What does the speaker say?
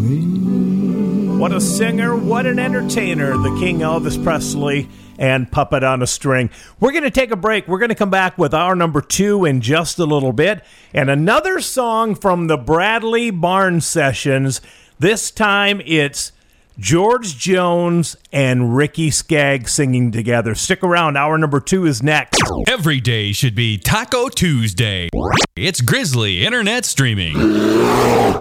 What a singer, what an entertainer, the King Elvis Presley and Puppet on a String. We're going to take a break. We're going to come back with our number 2 in just a little bit. And another song from the Bradley Barnes Sessions. This time it's George Jones and Ricky Skaggs singing together. Stick around. Our number 2 is next. Every day should be Taco Tuesday. It's Grizzly Internet Streaming.